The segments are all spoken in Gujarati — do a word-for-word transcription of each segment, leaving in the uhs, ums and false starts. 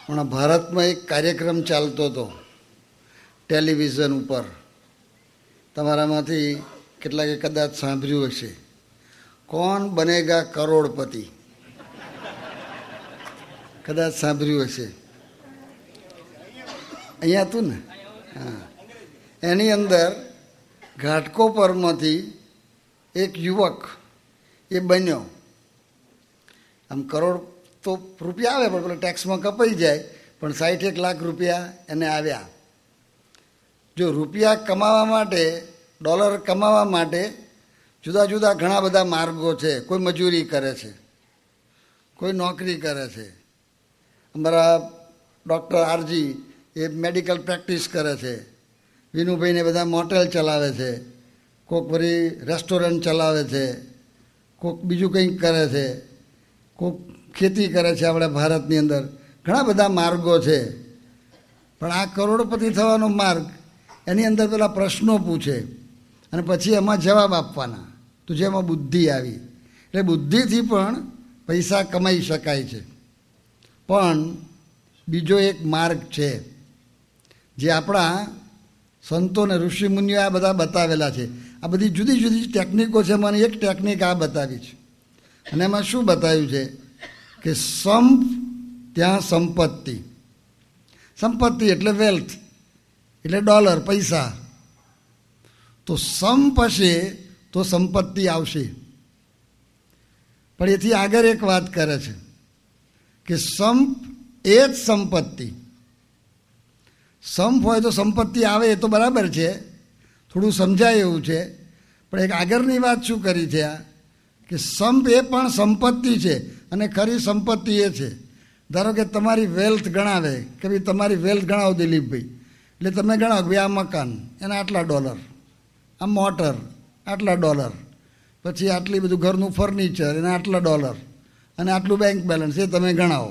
હમણાં ભારતમાં એક કાર્યક્રમ ચાલતો હતો ટેલિવિઝન ઉપર. તમારામાંથી કેટલાકે કદાચ સાંભળ્યું હશે, કોણ બનેગા કરોડપતિ. કદાચ સાંભળ્યું હશે. અહીંયા હતું ને? હા. એની અંદર ઘાટકોપરમાંથી એક યુવક એ બન્યો. આમ કરોડ તો રૂપિયા આવે પણ પેલા ટેક્સમાં કપાઈ જાય, પણ સાઠ એક લાખ રૂપિયા એને આવ્યા. જો રૂપિયા કમાવા માટે, ડોલર કમાવા માટે જુદા જુદા ઘણા બધા માર્ગો છે. કોઈ મજૂરી કરે છે, કોઈ નોકરી કરે છે. અમારા ડૉક્ટર આરજી એ મેડિકલ પ્રેક્ટિસ કરે છે. વિનુભાઈને બધા મોટેલ ચલાવે છે, કોઈક વળી રેસ્ટોરન્ટ ચલાવે છે, કોઈક બીજું કંઈક કરે છે, કોઈક ખેતી કરે છે. આપણા ભારતની અંદર ઘણા બધા માર્ગો છે. પણ આ કરોડપતિ થવાનો માર્ગ, એની અંદર પેલા પ્રશ્નો પૂછે અને પછી એમાં જવાબ આપવાના, તો જેમાં બુદ્ધિ આવી. એટલે બુદ્ધિથી પણ પૈસા કમાઈ શકાય છે. પણ બીજો એક માર્ગ છે જે આપણા સંતો ને ઋષિ મુનિઓ આ બધા બતાવેલા છે. આ બધી જુદી જુદી ટેકનિકો છે. મને એક ટેકનિક આ બતાવી છે, અને એમાં શું બતાવ્યું છે કે સંપ ત્યાં સંપત્તિ. સંપત્તિ એટલે વેલ્થ, એટલે ડોલર, પૈસા. તો સંપ હશે તો સંપત્તિ આવશે. પણ એથી આગળ એક વાત કરે છે કે સંપ એ જ સંપત્તિ. સંપ હોય તો સંપત્તિ આવે, એ તો બરાબર છે, થોડું સમજાય એવું છે. પણ એક આગળની વાત શું કરી છે આ, કે સંપ એ પણ સંપત્તિ છે. અને ખરી સંપત્તિ એ છે, ધારો કે તમારી વેલ્થ ગણાવે કે ભાઈ તમારી વેલ્થ ગણાવો દિલીપભાઈ, એટલે તમે ગણાવો કે ભાઈ આ મકાન એના આટલા ડોલર, આ મોટર આટલા ડોલર, પછી આટલી બધું ઘરનું ફર્નિચર એના આટલા ડોલર, અને આટલું બેંક બેલેન્સ, એ તમે ગણાવો.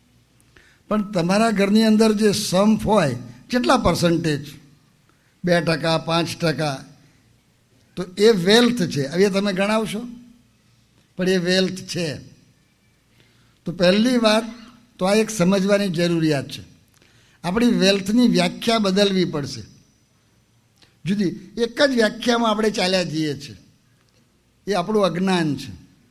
પણ તમારા ઘરની અંદર જે સંપ હોય, કેટલા પર્સન્ટેજ, બે ટકા પાંચ ટકા, તો એ વેલ્થ છે. હવે તમે ગણાવશો, પણ એ વેલ્થ છે. તો પહેલી વાત તો આ એક સમજવાની જરૂરિયાત છે. આપણી વેલ્થની વ્યાખ્યા બદલવી પડશે. જુદી એક જ વ્યાખ્યામાં આપણે ચાલ્યા જઈએ છીએ, એ આપણું અજ્ઞાન છે.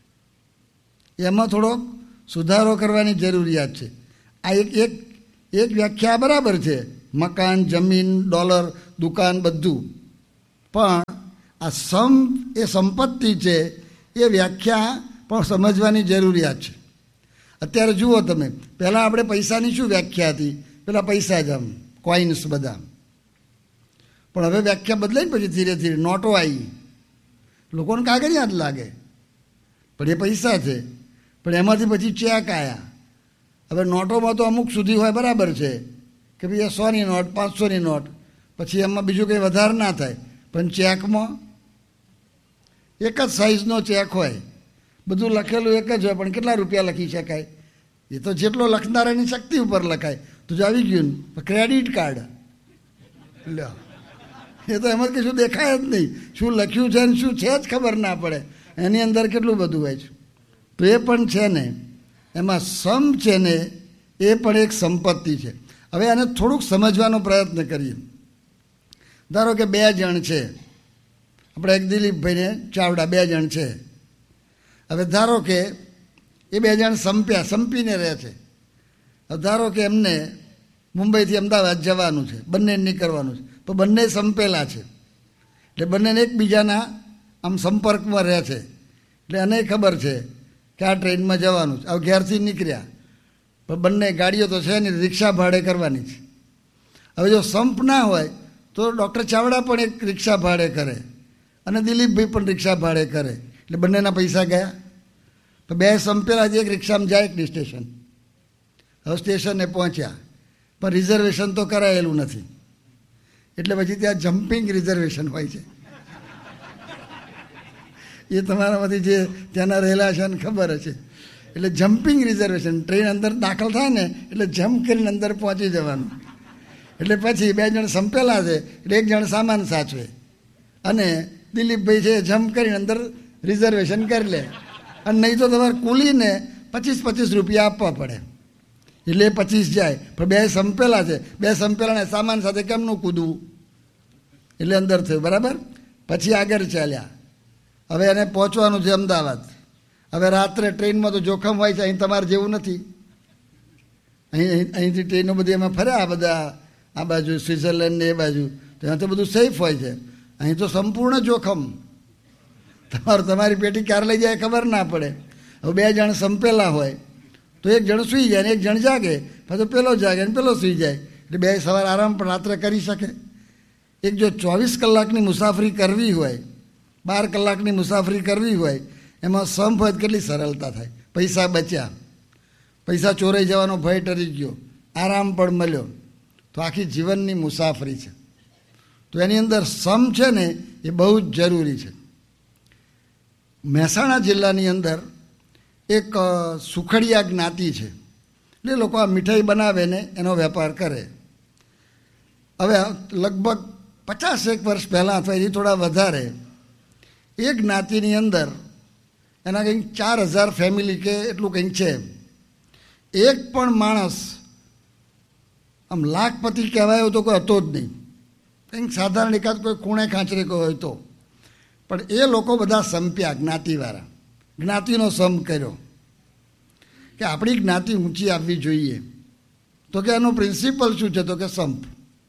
એમાં થોડો સુધારો કરવાની જરૂરિયાત છે. આ એક એક એક વ્યાખ્યા બરાબર છે, મકાન, જમીન, ડોલર, દુકાન, બધું. પણ આ સંપ એ સંપત્તિ છે, એ વ્યાખ્યા પણ સમજવાની જરૂરિયાત છે. અત્યારે જુઓ તમે, પહેલાં આપણે પૈસાની શું વ્યાખ્યા હતી, પેલા પૈસા જ આમ કોઈન્સ બધા. પણ હવે વ્યાખ્યા બદલાઈ ને પછી ધીરે ધીરે નોટો આવી. લોકોને કાગળિયા જ લાગે, પણ એ પૈસા છે. પણ એમાંથી પછી ચેક આવ્યા. હવે નોટોમાં તો અમુક સુધી હોય, બરાબર છે કે ભાઈ એ સોની નોટ, પાંચસોની નોટ, પછી એમાં બીજું કંઈ વધારે ના થાય. પણ ચેકમાં એક જ સાઇઝનો ચેક હોય, બધું લખેલું એક જ હોય, પણ કેટલા રૂપિયા લખી શકાય? એ તો જેટલો લખનારાની શક્તિ ઉપર લખાય. તો જો આવી ગયું ને ક્રેડિટ કાર્ડ લ્યો, એ તો એમાં કશું દેખાય જ નહીં, શું લખ્યું છે ને શું છે જ ખબર ના પડે. એની અંદર કેટલું બધું હોય છે. તો એ પણ છે ને, એમાં સંપ છે ને, એ પણ એક સંપત્તિ છે. હવે આને થોડુંક સમજવાનો પ્રયત્ન કરીએ. ધારો કે બે જણ છે, આપણે એક દિલીપભાઈને ચાવડા, બે જણ છે. હવે ધારો કે એ બે જણ સંપ્યા, સંપીને રહે છે. ધારો કે એમને મુંબઈથી અમદાવાદ જવાનું છે, બંને નીકળવાનું છે, તો બંને સંપેલા છે. એટલે બંનેને એકબીજાના આમ સંપર્કમાં રહે છે. એટલે એને ખબર છે કે આ ટ્રેનમાં જવાનું છે. હવે ઘેરથી નીકળ્યા, પણ બંને ગાડીઓ તો છે નહીં, રિક્ષા ભાડે કરવાની છે. હવે જો સંપ ના હોય તો ડૉક્ટર ચાવડા પણ એક રિક્ષા ભાડે કરે, અને દિલીપભાઈ પણ રિક્ષા ભાડે કરે. એટલે બંનેના પૈસા ગયા. તો બે સંપેલા એક રિક્ષામાં જાય એક સ્ટેશન. હવે સ્ટેશને પહોંચ્યા, પણ રિઝર્વેશન તો કરાયેલું નથી. એટલે પછી ત્યાં જમ્પિંગ રિઝર્વેશન હોય છે. એ તમારામાંથી જે ત્યાંના રહેલા છે એને ખબર હશે. એટલે જમ્પિંગ રિઝર્વેશન, ટ્રેન અંદર દાખલ થાય ને એટલે જમ્પ કરીને અંદર પહોંચી જવાનું. એટલે પછી બે જણ સંપેલા છે, એટલે એક જણ સામાન સાચવે, અને દિલીપભાઈ છે જમ્પ કરીને અંદર રિઝર્વેશન કરી લે. અને નહીં તો તમારે કુલીને પચીસ પચીસ રૂપિયા આપવા પડે. એટલે પચીસ જાય, પણ બે સંપેલા છે, બે સંપેલાને સામાન સાથે કેમનું કૂદવું, એટલે અંદર થયું. બરાબર. પછી આગળ ચાલ્યા. હવે એને પહોંચવાનું છે અમદાવાદ. હવે રાત્રે ટ્રેનમાં તો જોખમ હોય છે, અહીં તમારે જેવું નથી. અહીં અહીંથી ટ્રેનો બધી એમાં ફર્યા આ બધા આ બાજુ સ્વિટ્ઝરલેન્ડ ને એ બાજુ, તો ત્યાં તો બધું સેફ હોય છે. અહીં તો સંપૂર્ણ જોખમ. તમારું તમારી પેટી ક્યારે લઈ જાય ખબર ના પડે. હવે બે જણ સંપેલા હોય તો એક જણ સૂઈ જાય ને એક જણ જાગે, પછી પેલો જાગે ને પેલો સૂઈ જાય, એટલે બે સવાર આરામ પણ રાત્રે કરી શકે. એક જો ચોવીસ કલાકની મુસાફરી કરવી હોય, બાર કલાકની મુસાફરી કરવી હોય, એમાં સંપ હોય કેટલી સરળતા થાય. પૈસા બચ્યા, પૈસા ચોરાઈ જવાનો ભય ટરી ગયો, આરામ પણ મળ્યો. તો આખી જીવનની મુસાફરી છે. તો એની અંદર સમ છે ને એ બહુ જ જરૂરી છે. મહેસાણા જિલ્લાની અંદર એક સુખડિયા જ્ઞાતિ છે, એટલે લોકો આ મીઠાઈ બનાવે ને એનો વેપાર કરે. હવે લગભગ પચાસ એક વર્ષ પહેલાં અથવા એથી થોડા વધારે એ જ્ઞાતિની અંદર એના કંઈક ચાર હજાર ફેમિલી કે એટલું કંઈક છે. એક પણ માણસ આમ લાખપતિ કહેવાય તો કોઈ હતો જ નહીં. કંઈક સાધારણ એકાદ કોઈ ખૂણે ખાંચરે કોઈ હોય તો, પણ એ લોકો બધા સંપ્યા જ્ઞાતિવાળા, જ્ઞાતિનો સમ કર્યો કે આપણી જ્ઞાતિ ઊંચી આવવી જોઈએ. તો કે એનો પ્રિન્સિપલ શું છે? તો કે સંપ.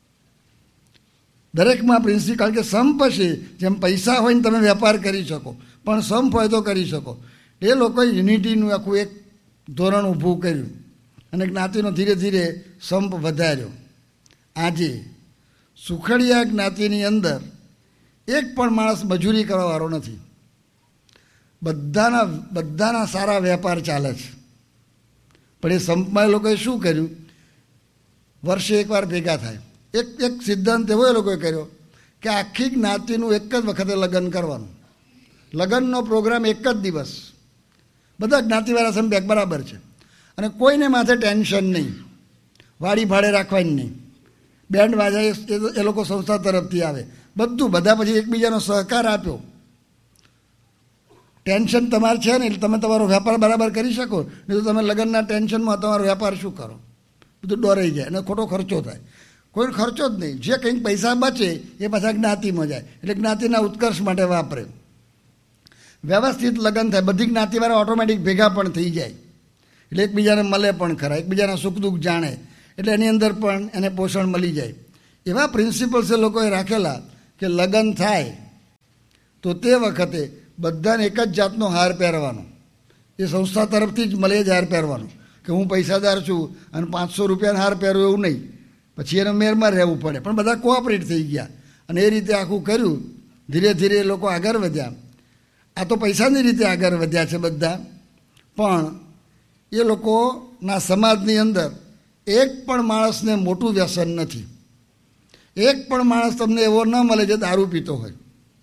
દરેકમાં પ્રિન્સિપલ, કારણ કે સંપ છે. જેમ પૈસા હોય ને તમે વેપાર કરી શકો, પણ સંપ હોય તો કરી શકો. એ લોકોએ યુનિટીનું આખું એક ધોરણ ઊભું કર્યું અને જ્ઞાતિનો ધીરે ધીરે સંપ વધાર્યો. આજે સુખડિયા જ્ઞાતિની અંદર એક પણ માણસ મજૂરી કરવાવાળો નથી. બધાના બધાના સારા વેપાર ચાલે છે. પણ એ સંપમાં એ લોકોએ શું કર્યું? વર્ષે એકવાર ભેગા થાય. એક એક સિદ્ધાંત એવો એ લોકોએ કર્યો કે આખી જ્ઞાતિનું એક જ વખતે લગ્ન કરવાનું. લગ્નનો પ્રોગ્રામ એક જ દિવસ. બધા જ્ઞાતિવાળા સંપ એક બરાબર છે. અને કોઈને માથે ટેન્શન નહીં, વાડી ભાડે રાખવાની નહીં, બેન્ડ વાજા એ લોકો સંસ્થા તરફથી આવે, બધું. બધા પછી એકબીજાનો સહકાર આપ્યો. ટેન્શન તમારે છે ને એટલે તમે તમારો વેપાર બરાબર કરી શકો, નહીં તો તમે લગ્નના ટેન્શનમાં તમારો વેપાર શું કરો? બધું ડોરાઈ જાય અને ખોટો ખર્ચો થાય. કોઈ ખર્ચો જ નહીં. જે કંઈક પૈસા બચે એ પાછા જ્ઞાતિમાં જાય, એટલે જ્ઞાતિના ઉત્કર્ષ માટે વાપરે. વ્યવસ્થિત લગ્ન થાય, બધી જ્ઞાતિવાળા ઓટોમેટિક ભેગા પણ થઈ જાય, એટલે એકબીજાને મળે પણ ખરા, એકબીજાના સુખ દુઃખ જાણે, એટલે એની અંદર પણ એને પોષણ મળી જાય. એવા પ્રિન્સિપલ્સ એ લોકોએ રાખેલા કે લગ્ન થાય તો તે વખતે બધાને એક જ જાતનો હાર પહેરવાનો. એ સંસ્થા તરફથી જ મળે જ હાર પહેરવાનો, કે હું પૈસાદાર છું અને પાંચસો રૂપિયાનો હાર પહેરું એવું નહીં. પછી એને મેરમાં રહેવું પડે. પણ બધા કોઓપરેટ થઈ ગયા અને એ રીતે આખું કર્યું. ધીરે ધીરે એ લોકો આગળ વધ્યા. આ તો પૈસાની રીતે આગળ વધ્યા છે બધા, પણ એ લોકોના સમાજની અંદર એક પણ માણસને મોટું વ્યસન નથી. એક પણ માણસ તમને એવો ન મળે જે દારૂ પીતો હોય.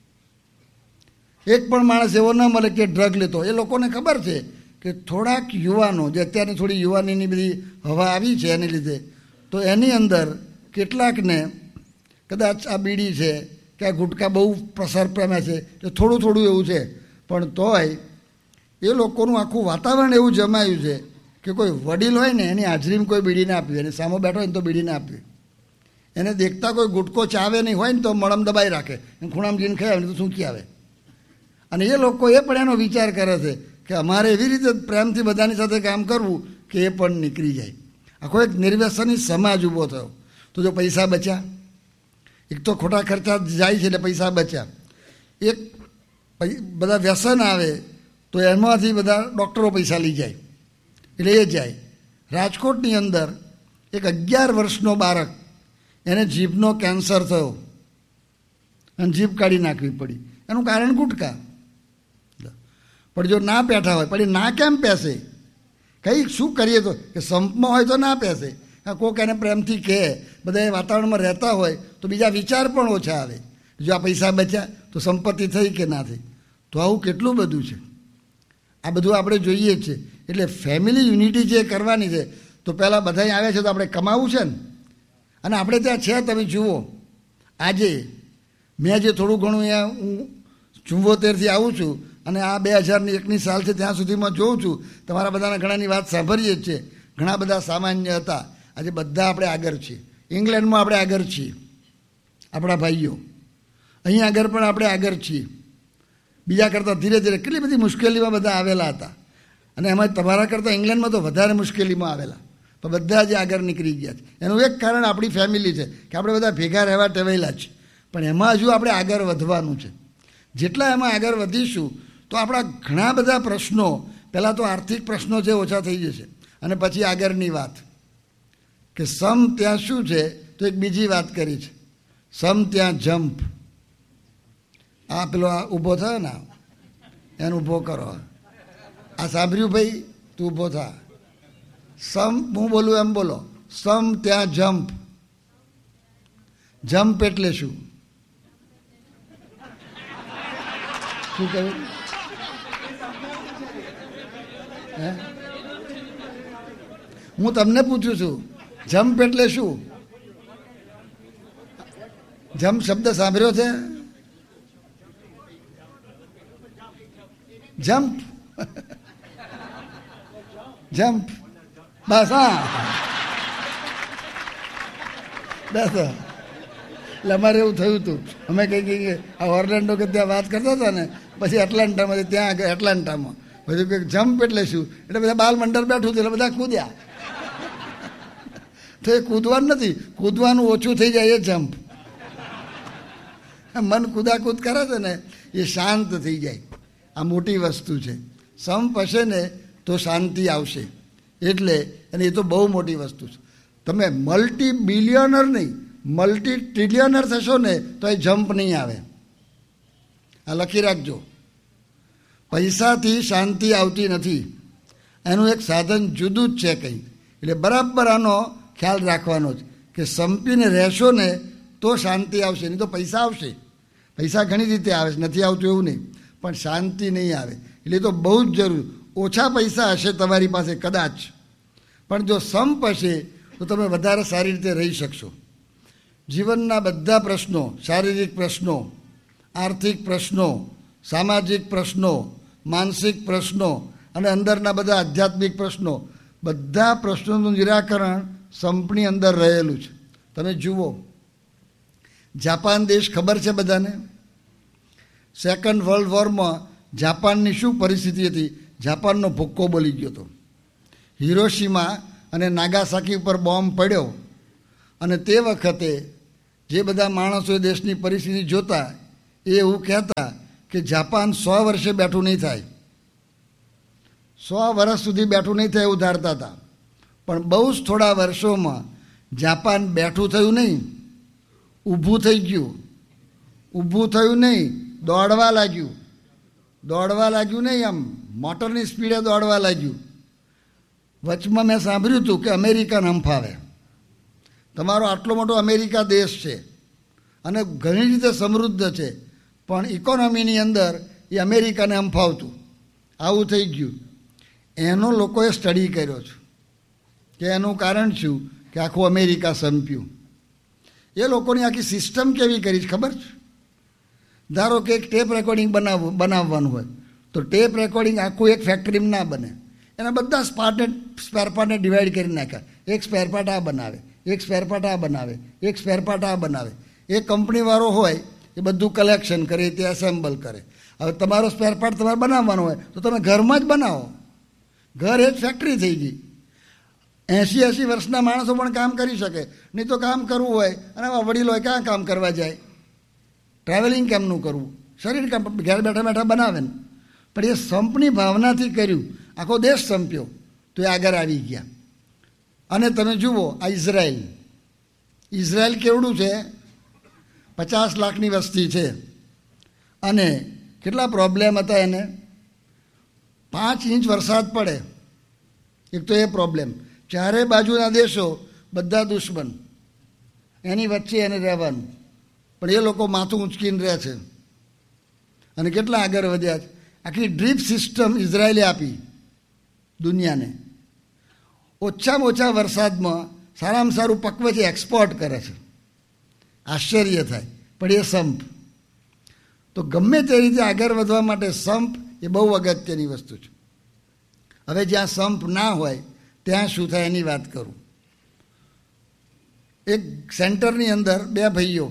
એક પણ માણસ એવો ન મળે કે ડ્રગ લેતો. એ લોકોને ખબર છે કે થોડાક યુવાનો, જે અત્યારની થોડી યુવાનીની બધી હવા આવી છે એને લીધે, તો એની અંદર કેટલાકને કદાચ આ બીડી છે કે આ ગુટકા બહુ પ્રસાર પામે છે, તો થોડું થોડું એવું છે, પણ તોય એ લોકોનું આખું વાતાવરણ એવું જમાયું છે કે કોઈ વડીલ હોય ને એની હાજરીમાં કોઈ બીડી ના આપવી, એને સામો બેઠો હોય ને તો બીડી ના આપવી. એને દેખતા કોઈ ગુટકો ચાવે નહીં હોય ને તો મળમ દબાઈ રાખે, ખૂણામાં જઈને ખાય તો સૂકી આવે. અને એ લોકો એ પણ એનો વિચાર કરે છે કે અમારે એવી રીતે પ્રેમથી બધાની સાથે કામ કરવું કે એ પણ નીકળી જાય. આખો એક નિર્વ્યસની સમાજ ઊભો થયો. તો જો પૈસા બચ્યા, એક તો ખોટા ખર્ચા જાય છે એટલે પૈસા બચ્યા, એક બધા વ્યસન આવે તો એમાંથી બધા ડૉક્ટરો પૈસા લઈ જાય એટલે એ જાય. રાજકોટની અંદર એક અગિયાર વર્ષનો બાળક, એને જીભનો કેન્સર થયો અને જીભ કાઢી નાખવી પડી. એનું કારણ ગુટકા. પણ જો ના પેઠા હોય, પણ એ ના કેમ પેસે? કંઈ શું કરીએ તો કે સંપમાં હોય તો ના પેસે. કોક એને પ્રેમથી કહે, બધા એ વાતાવરણમાં રહેતા હોય તો બીજા વિચાર પણ ઓછા આવે. જો આ પૈસા બચ્યા તો સંપત્તિ થઈ કે ના થઈ. તો આવું કેટલું બધું છે. આ બધું આપણે જોઈએ જ છે. એટલે ફેમિલી યુનિટી જે કરવાની છે, તો પહેલાં બધા આવ્યા છે તો આપણે કમાવું છે ને. અને આપણે ત્યાં છે, તમે જુઓ આજે મેં જે થોડું ઘણું અહીંયા હું ચુંવોતેરથી આવું છું અને આ બે હજારની એકની સાલ છે ત્યાં સુધીમાં જોઉં છું, તમારા બધાના ઘણાની વાત સાંભળીએ જ છે. ઘણા બધા સામાન્ય હતા. આજે બધા આપણે આગળ છીએ. ઇંગ્લેન્ડમાં આપણે આગળ છીએ, આપણા ભાઈઓ. અહીં આગળ પણ આપણે આગળ છીએ. બીજા કરતાં ધીરે ધીરે કેટલી બધી મુશ્કેલીમાં બધા આવેલા હતા, અને એમાં તમારા કરતાં ઇંગ્લેન્ડમાં તો વધારે મુશ્કેલીમાં આવેલા, પણ બધા જ આગળ નીકળી ગયા છે. એનું એક કારણ આપણી ફેમિલી છે કે આપણે બધા ભેગા રહેવા ટેવાયેલા છે. પણ એમાં હજુ આપણે આગળ વધવાનું છે. જેટલા એમાં આગળ વધીશું તો આપણા ઘણા બધા પ્રશ્નો, પહેલાં તો આર્થિક પ્રશ્નો છે ઓછા થઈ જશે, અને પછી આગળની વાત કે સમ ત્યાં શું છે, તો એક બીજી વાત કરી છે, સમ ત્યાં જમ્પ. આ પેલો આ ઊભો થયો ને, એને ઊભો કરો. આ સાંભળ્યું ભાઈ? તું ઊભો થા. સમ, હું બોલું એમ બોલો. સમ ત્યાં જમ્પ. જમ્પ એટલે શું? શું કહ્યું? હે, હું તમને પૂછું છું, જમ્પ એટલે શું? જમ્પ શબ્દ સાંભળ્યો છે? જમ્પ, જમ્પ, બસ. હા, બસ. એટલે અમારે એવું થયું હતું. અમે કંઈ કંઈ આ ઓર્લેન્ડો કે ત્યાં વાત કરતા હતા ને, પછી એટલાન્ટામાં, ત્યાં આગળ એટલાન્ટામાં બધું કંઈક જમ્પ એટલે શું, એટલે બધા બાલ મંડળ બેઠું હતું, એટલે બધા કૂદ્યા. તો એ કૂદવાનું નથી, કૂદવાનું ઓછું થઈ જાય એ જમ્પ. મન કૂદાકૂદ કરે છે ને, એ શાંત થઈ જાય. આ મોટી વસ્તુ છે. સંપ હશે ને તો શાંતિ આવશે. એટલે અને એ તો બહુ મોટી વસ્તુ છે. તમે મલ્ટી બિલિયનર નહીં, મલ્ટી ટ્રિલિયનર થશો ને તો એ જમ્પ નહીં આવે. આ લખી રાખજો. પૈસાથી શાંતિ આવતી નથી, એનું એક સાધન જુદું જ છે કંઈ. એટલે બરાબર આનો ખ્યાલ રાખવાનો છે કે સંપીને રહેશો ને તો શાંતિ આવશે, નહીં તો પૈસા આવશે. પૈસા ઘણી રીતે આવે છે, નથી આવતું એવું નહીં, પણ શાંતિ નહીં આવે. એટલે તો બહુ જ જરૂર. ઓછા પૈસા હશે તમારી પાસે કદાચ, પણ જો સંપ હશે તો તમે વધારે સારી રીતે રહી શકશો. જીવનના બધા પ્રશ્નો, શારીરિક પ્રશ્નો, આર્થિક પ્રશ્નો, સામાજિક પ્રશ્નો, માનસિક પ્રશ્નો અને અંદરના બધા આધ્યાત્મિક પ્રશ્નો, બધા પ્રશ્નોનું નિરાકરણ સંપની અંદર રહેલું છે. તમે જુઓ, જાપાન દેશ ખબર છે બધાને? સેકન્ડ વર્લ્ડ વોરમાં જાપાનની શું પરિસ્થિતિ હતી? જાપાનનો ભૂક્કો બોલી ગયો હતો. હિરોશીમા અને નાગાસાકી ઉપર બોમ્બ પડ્યો, અને તે વખતે જે બધા માણસો દેશની પરિસ્થિતિ જોતા એ એવું કહેતા કે જાપાન સો વર્ષે બેઠું નહીં થાય, સો વર્ષ સુધી બેઠું નહીં થાય એવું ધારતા હતા. પણ બહુ જ થોડા વર્ષોમાં જાપાન બેઠું થયું નહીં, ઊભું થઈ ગયું. ઊભું થયું નહીં, દોડવા લાગ્યું. દોડવા લાગ્યું નહીં, આમ મોટરની સ્પીડે દોડવા લાગ્યું. વચમાં મેં સાંભળ્યું હતું કે અમેરિકા હંફાવે. તમારો આટલો મોટો અમેરિકા દેશ છે અને ઘણી રીતે સમૃદ્ધ છે, પણ ઇકોનોમીની અંદર એ અમેરિકાને હંફાવતું. આવું થઈ ગયું. એનો લોકોએ સ્ટડી કર્યો છે કે એનું કારણ શું કે આખું અમેરિકા સંપ્યું. એ લોકોની આખી સિસ્ટમ કેવી કરી છે ખબર છે? ધારો કે એક ટેપ રેકોર્ડિંગ બનાવવું બનાવવાનું હોય તો ટેપ રેકોર્ડિંગ આખું એક ફેક્ટરીમાં ના બને. એના બધા સ્પાર્ટને સ્પેરપાર્ટને ડિવાઈડ કરી નાખ્યા. એક સ્પેરપાર્ટ આ બનાવે, એક સ્પેરપાર્ટ આ બનાવે, એક સ્પેરપાર્ટ આ બનાવે. એ કંપનીવાળો હોય એ બધું કલેક્શન કરે, તે એસેમ્બલ કરે. હવે તમારો સ્પેરપાર્ટ તમારે બનાવવાનો હોય તો તમે ઘરમાં જ બનાવો. ઘર એક ફેક્ટરી થઈ ગઈ. એંસી એંસી વર્ષના માણસો પણ કામ કરી શકે. નહીં તો કામ કરવું હોય અને આવા વડીલોએ ક્યાં કામ કરવા જાય? ટ્રાવેલિંગ કેમનું કરવું? શરીર કામ ઘેર બેઠા બેઠા બનાવે ને. પણ એ સંપની ભાવનાથી કર્યું. આખો દેશ સંપ્યો તો એ આગળ આવી ગયા. અને તમે જુઓ આ ઇઝરાયલ. ઇઝરાયલ કેવડું છે? પચાસ લાખની વસ્તી છે. અને કેટલા પ્રોબ્લેમ હતા એને? પાંચ ઇંચ વરસાદ પડે, એક તો એ પ્રોબ્લેમ. ચારે બાજુના દેશો બધા દુશ્મન, એની વચ્ચે એને રહેવાનું. પણ એ લોકો માથું ઊંચકીને રહે છે અને કેટલા આગળ વધ્યા છે. આખી ડ્રીપ સિસ્ટમ ઇઝરાયલે આપી દુનિયાને. ઓછામાં ઓછા વરસાદમાં સારામાં સારું પકવે છે, એક્સપોર્ટ કરે છે. આશ્ચર્ય થાય. પણ એ સંપ. તો ગમે તે રીતે આગળ વધવા માટે સંપ એ બહુ અગત્યની વસ્તુ છે. હવે જ્યાં સંપ ના હોય ત્યાં શું થાય એની વાત કરું. એક સેન્ટરની અંદર બે ભાઈઓ,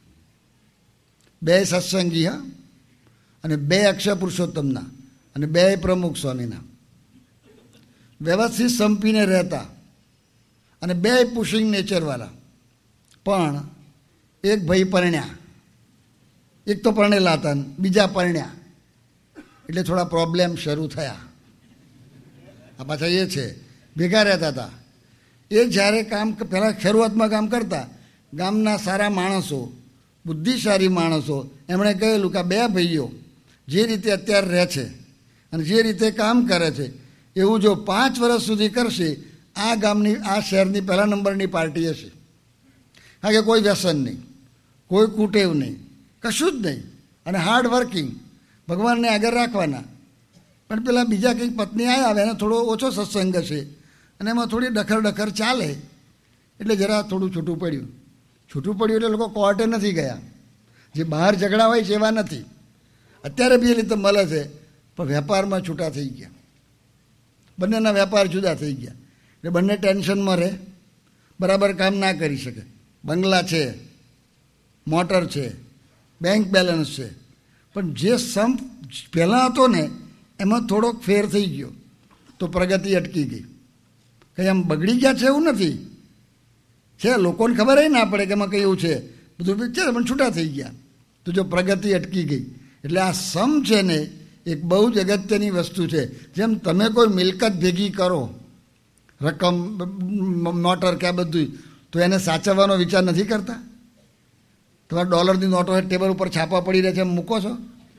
બે સત્સંગી, હા, અને બે અક્ષર પુરુષોત્તમના અને બે પ્રમુખ સ્વામીના, વ્યવસ્થિત સંપીને રહેતા અને બે પુશિંગ નેચરવાળા. પણ એક ભાઈ પરણ્યા, એક તો પરણેલા હતા, બીજા પરણ્યા, એટલે થોડા પ્રોબ્લેમ શરૂ થયા. આ પાછા એ છે, ભેગા રહેતા હતા. એ જ્યારે કામ પહેલાં શરૂઆતમાં કામ કરતા, ગામના સારા માણસો, બુદ્ધિશાળી માણસો, એમણે કહેલું કે આ બે ભાઈઓ જે રીતે અત્યારે રહે છે અને જે રીતે કામ કરે છે એવું જો પાંચ વર્ષ સુધી કરશે, આ ગામની, આ શહેરની પહેલા નંબરની પાર્ટી હશે. કારણ કે કોઈ વ્યસન નહીં, કોઈ કુટેવ નહીં, કશું જ નહીં, અને હાર્ડ વર્કિંગ, ભગવાનને આગળ રાખવાના. પણ પેલા બીજા કંઈક પત્ની આવ્યા, આવે એને થોડો ઓછો સત્સંગ હશે અને એમાં થોડી ડખર ડખર ચાલે, એટલે જરા થોડું છૂટું પડ્યું. છૂટું પડ્યું એટલે લોકો કોર્ટે નથી ગયા. જે બહાર ઝઘડા હોય છે એવા નથી. અત્યારે બી એ રીતે મળે છે, પણ વેપારમાં છૂટા થઈ ગયા. બંનેના વેપાર જુદા થઈ ગયા. એટલે બંને ટેન્શનમાં રહે, બરાબર કામ ના કરી શકે. બંગલા છે, મોટર છે, બેંક બેલેન્સ છે, પણ જે સંપ પહેલાં હતો ને એમાં થોડોક ફેર થઈ ગયો તો પ્રગતિ અટકી ગઈ. કંઈ આમ બગડી ગયા છે એવું નથી, છે, લોકોને ખબર ના પડે કે એમાં કયું છે, બધું છે, પણ છૂટા થઈ ગયા તો જો પ્રગતિ અટકી ગઈ. એટલે આ સમ છે ને એક બહુ જ અગત્યની વસ્તુ છે. જેમ તમે કોઈ મિલકત ભેગી કરો, રકમ, મોટર કે આ બધું, તો એને સાચવવાનો વિચાર નથી કરતા. તમારા ડોલરની નોટો ટેબલ ઉપર છાપા પડી રહે છે, એમ મૂકો છો,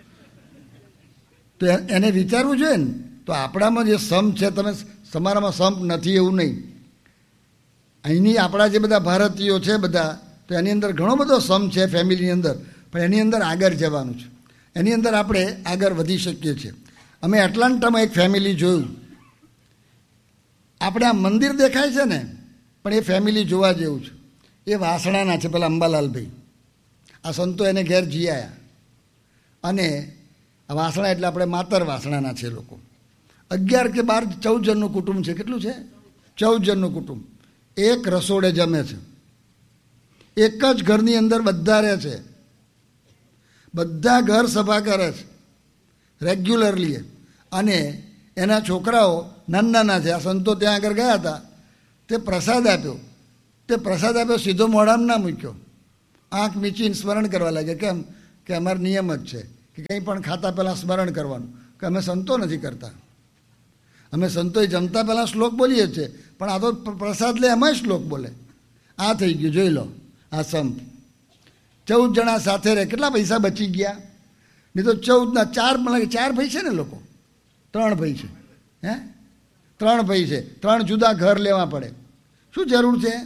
તો એને વિચારવું જોઈએ ને. તો આપણામાં જે સમ છે, તમે તમારામાં સંપ નથી એવું નહીં. અહીંની આપણા જે બધા ભારતીયો છે બધા, તો એની અંદર ઘણો બધો સમ છે ફેમિલીની અંદર, પણ એની અંદર આગળ જવાનું છે, એની અંદર આપણે આગળ વધી શકીએ છીએ. અમે એટલાન્ટામાં એક ફેમિલી જોયું. આપણે આ મંદિર દેખાય છે ને, પણ એ ફેમિલી જોવા જેવું છે. એ વાસણાના છે, પેલા અંબાલાલભાઈ. આ સંતો એને ઘેર જી આવ્યા, અને આ વાસણા એટલે આપણે માતર વાસણાના છે લોકો. અગિયાર કે બાર ચૌદ જણનું કુટુંબ છે. કેટલું છે? ચૌદ જણનું કુટુંબ. એક રસોડે જમે છે, એક જ ઘરની અંદર બધા રહે છે, બધા ઘર સભા કરે છે રેગ્યુલરલી. અને એના છોકરાઓ નાના નાના છે. આ સંતો ત્યાં આગળ ગયા હતા, તે પ્રસાદ આપ્યો, તે પ્રસાદ આપ્યો સીધો મોઢામાં ના મૂક્યો, આંખ મીચીને સ્મરણ કરવા લાગે. કેમ કે અમારો નિયમ જ છે કે કંઈ પણ ખાતા પહેલાં સ્મરણ કરવાનું, કે અમે સંતો નથી કરતા. અમે સંતોએ જમતા પહેલાં શ્લોક બોલીએ છીએ, પણ આ તો પ્રસાદ લે એમાં શ્લોક બોલે. આ થઈ ગયું, જોઈ લો આ સંપ. ચૌદ જણા સાથે રહે, કેટલા પૈસા બચી ગયા? નહીં તો ચૌદના ચાર, મને ચાર ભાઈ છે ને લોકો, ત્રણ ભાઈ છે, હે ત્રણ ભાઈ છે, ત્રણ જુદા ઘર લેવા પડે. શું જરૂર છે?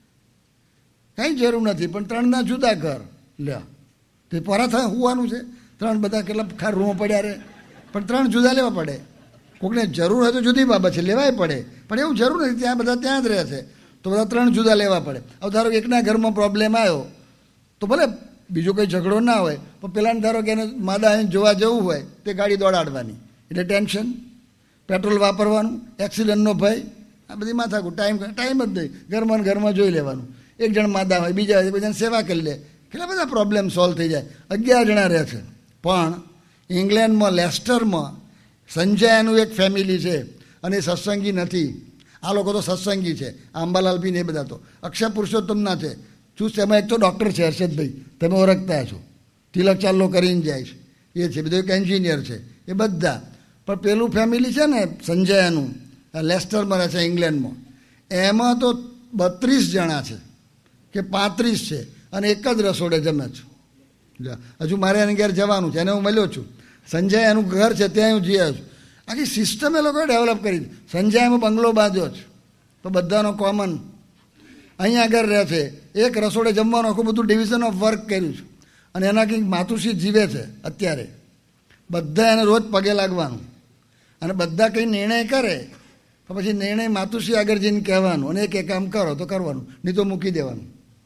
કંઈ જરૂર નથી, પણ ત્રણના જુદા ઘર લે. તે પરા થાય હોવાનું છે. ત્રણ બધા કેટલા ખાર રૂમો પડ્યા રહે, પણ ત્રણ જુદા લેવા પડે. કોઈકને જરૂર હોય તો જુદી બાબત છે, લેવાય પડે, પણ એવું જરૂર નથી. ત્યાં બધા ત્યાં જ રહે છે, તો બધા ત્રણ જુદા લેવા પડે. હવે ધારો કે એકના ઘરમાં પ્રોબ્લેમ આવ્યો, તો ભલે બીજો કોઈ ઝઘડો ના હોય, પણ પેલાને ધારો કે એને માદા એને જોવા જવું હોય, તે ગાડી દોડાડવાની, એટલે ટેન્શન, પેટ્રોલ વાપરવાનું, એક્સિડન્ટનો ભય, આ બધી માથાકૂટ. ટાઈમ ટાઈમ જ નહીં, ઘરમાં ઘરમાં જોઈ લેવાનું. એક જણ માદા હોય, બીજા હોય, બધાને સેવા કરી લે, કેટલા બધા પ્રોબ્લેમ સોલ્વ થઈ જાય. અગિયાર જણા રહે છે. પણ ઇંગ્લેન્ડમાં લેસ્ટરમાં સંજયનું એક ફેમિલી છે, અને એ સત્સંગી નથી. આ લોકો તો સત્સંગી છે, અંબાલાલ બી ને એ બધા તો અક્ષર પુરુષોત્તમના છે. શું એમાં એક તો ડૉક્ટર છે હર્ષદભાઈ, તમે ઓળખતા છો, તિલક ચાલ્લો કરીને જાય છે, એ છે. બધું એક એન્જિનિયર છે, એ બધા. પણ પેલું ફેમિલી છે ને સંજયનું, લેસ્ટરમાં રહે છે ઇંગ્લેન્ડમાં, એમાં તો બત્રીસ જણા છે કે પાંત્રીસ છે, અને એક જ રસોડે જમે છે. હજુ મારે એને ઘેર જવાનું છે, એને હું મળ્યો છું. સંજય એનું ઘર છે, ત્યાં હું જઈ આવ્યો છું. આખી સિસ્ટમ એ લોકોએ ડેવલપ કરી. સંજય એમાં બંગલો બાંધ્યો છે, તો બધાનો કોમન. અહીંયા આગળ રહે છે, એક રસોડે જમવાનું, આખું બધું ડિવિઝન ઓફ વર્ક કર્યું છે. અને એના કંઈક માતુશ્રી જીવે છે અત્યારે. બધા એને રોજ પગે લાગવાનું, અને બધા કંઈ નિર્ણય કરે તો પછી નિર્ણય માતુશ્રી આગળ જઈને કહેવાનું, અને એક એક કામ કરો તો કરવાનું, નહીં તો મૂકી દેવાનું.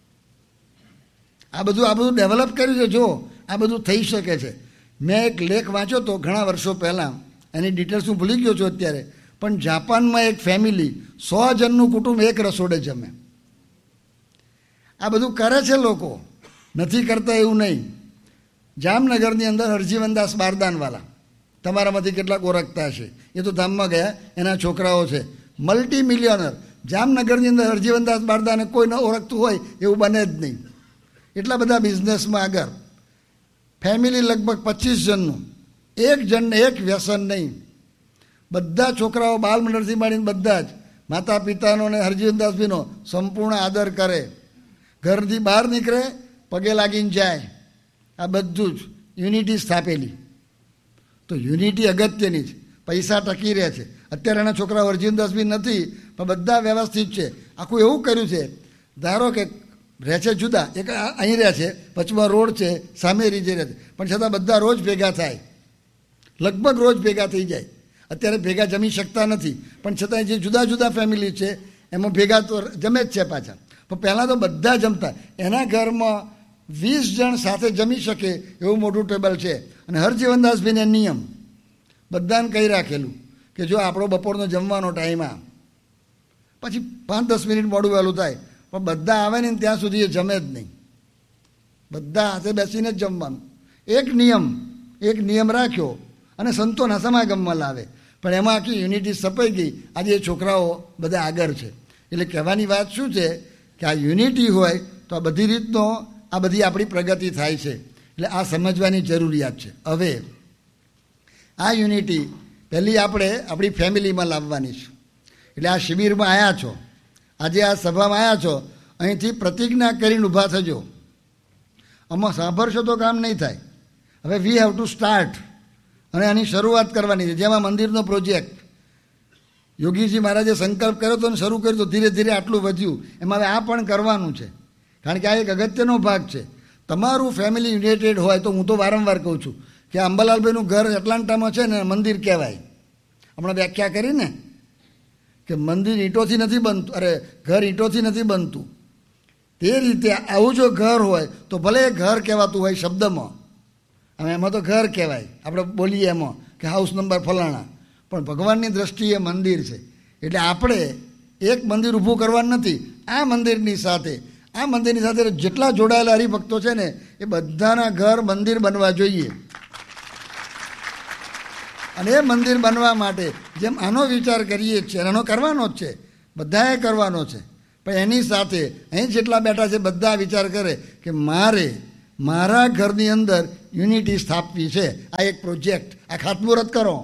આ બધું આ બધું ડેવલપ કર્યું છે. જો આ બધું થઈ શકે છે. મેં એક લેખ વાંચ્યો તો ઘણા વર્ષો પહેલાં, એની ડિટેલ્સ હું ભૂલી ગયો છું અત્યારે, પણ જાપાનમાં એક ફેમિલી સો જણનું કુટુંબ એક રસોડે જમે. આ બધું કરે છે લોકો, નથી કરતા એવું નહીં. જામનગરની અંદર હરજીવનદાસ બારદાનવાલા, તમારામાંથી કેટલાક ઓળખતા હશે, એ તો ધામમાં ગયા, એના છોકરાઓ છે મલ્ટી મિલિયનર. જામનગરની અંદર હરજીવનદાસ બારદાને કોઈ ન ઓળખતું હોય એવું બને જ નહીં, એટલા બધા બિઝનેસમાં આગળ. ફેમિલી લગભગ પચીસ જણનું, એક જણને એક વ્યસન નહીં. બધા છોકરાઓ બાલમંડળથી માંડીને બધા જ માતા પિતાનો અને હરજીવનદાસજીનો સંપૂર્ણ આદર કરે. ઘરથી બહાર નીકળે પગે લાગીને જાય. આ બધું જ યુનિટી સ્થાપેલી. તો યુનિટી અગત્યની છે. પૈસા ટકી રહે છે. અત્યારે એના છોકરાઓ હરજીવનદાસ બી નથી, પણ બધા વ્યવસ્થિત છે. આખું એવું કર્યું છે, ધારો કે રહે છે જુદા, એક અહીં રહે છે, પચમાં રોડ છે, સામે રીજે રહે છે, પણ છતાં બધા રોજ ભેગા થાય, લગભગ રોજ ભેગા થઈ જાય. અત્યારે ભેગા જમી શકતા નથી, પણ છતાં જે જુદા જુદા ફેમિલી છે એમાં ભેગા તો જમે જ છે પાછા. પણ પહેલાં તો બધા જમતા. એના ઘરમાં વીસ જણ સાથે જમી શકે એવું મોટું ટેબલ છે. અને હરજીવનદાસભાઈને નિયમ બધાને કહી રાખેલું કે જો આપણો બપોરનો જમવાનો ટાઈમ આ, પછી પાંચ દસ મિનિટ મોડું વહેલું થાય, પણ બધા આવે ને ત્યાં સુધી એ જમે જ નહીં. બધા હાથે બેસીને જ જમવાનું. એક નિયમ એક નિયમ રાખ્યો અને સંતોના સમાગમમાં લાવે. પણ એમાં આખી યુનિટી સપાઈ ગઈ. આજે એ છોકરાઓ બધા આગળ છે. એટલે કહેવાની વાત શું છે કે આ યુનિટી હોય તો આ બધી રીતનો આ બધી આપણી પ્રગતિ થાય છે. એટલે આ સમજવાની જરૂરિયાત છે. હવે આ યુનિટી પહેલી આપણે આપણી ફેમિલીમાં લાવવાની છે. એટલે આ શિબિરમાં આવ્યા છો, આજે આ સભામાં આવ્યા છો, અહીંથી પ્રતિજ્ઞા કરીને ઊભા થજો. આમાં સાંભળશો તો કામ નહીં થાય. હવે વી હેવ ટુ સ્ટાર્ટ, અને આની શરૂઆત કરવાની છે. જેમાં મંદિરનો પ્રોજેક્ટ યોગીજી મહારાજે સંકલ્પ કર્યો હતો અને શરૂ કર્યો તો ધીરે ધીરે આટલું વધ્યું. એમાં હવે આ પણ કરવાનું છે, કારણ કે આ એક અગત્યનો ભાગ છે. તમારું ફેમિલી યુનાઇટેડ હોય તો હું તો વારંવાર કહું છું કે અંબાલાલભાઈનું ઘર એટલાન્ટામાં છે ને મંદિર કહેવાય. હમણાં વ્યાખ્યા કરીને કે મંદિર ઈંટોથી નથી બનતું, અરે ઘર ઈંટોથી નથી બનતું. તે રીતે આવું જો ઘર હોય તો ભલે એ ઘર કહેવાતું હોય શબ્દમાં, અને એમાં તો ઘર કહેવાય, આપણે બોલીએ એમાં કે હાઉસ નંબર ફલાણા, પણ ભગવાનની દ્રષ્ટિએ મંદિર છે. એટલે આપણે એક મંદિર ઊભું કરવાનું નથી. આ મંદિરની સાથે આ મંદિરની સાથે જેટલા જોડાયેલા હરિભક્તો છે ને એ બધાના ઘર મંદિર બનવા જોઈએ. અને એ મંદિર બનવા માટે જેમ આનો વિચાર કરીએ છીએ, આનો કરવાનો જ છે, બધાએ કરવાનો છે. પણ એની સાથે અહીં જેટલા બેઠા છે બધા વિચાર કરે કે મારે મારા ઘરની અંદર યુનિટી સ્થાપવી છે. આ એક પ્રોજેક્ટ, આ ખાતમુહૂર્ત કરો.